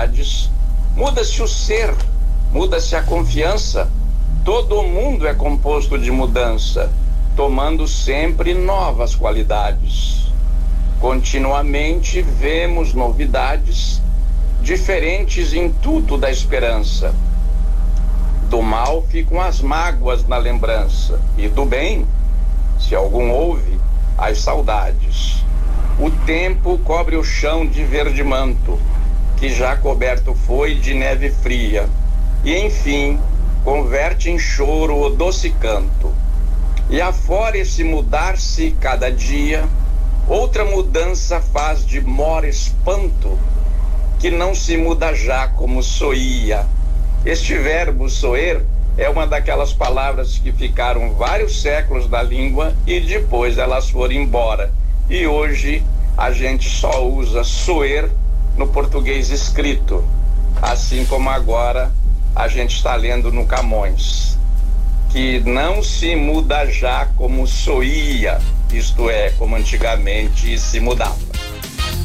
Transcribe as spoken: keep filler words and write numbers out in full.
qualidades, muda-se o ser, muda-se a confiança. Todo mundo é composto de mudança, tomando sempre novas qualidades. Continuamente vemos novidades, diferentes em tudo da esperança. Do mal ficam as mágoas na lembrança, e do bem, se algum houve, as saudades. O tempo cobre o chão de verde manto, que já coberto foi de neve fria, e enfim, converte em choro o doce canto. E afora esse mudar-se cada dia, outra mudança faz de mor espanto, que não se muda já como soía. Este verbo soer é uma daquelas palavras que ficaram vários séculos na língua e depois elas foram embora. E hoje a gente só usa soer no português escrito, assim como agora a gente está lendo no Camões, que não se muda já como soía, isto é, como antigamente se mudava.